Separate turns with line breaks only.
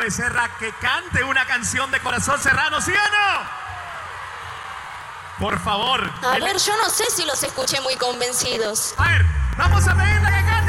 Becerra que cante una canción de Corazón Serrano, ¿sí o no? Por favor.
A ver, yo no sé si los escuché muy convencidos.
A ver, vamos a pedirle que cante.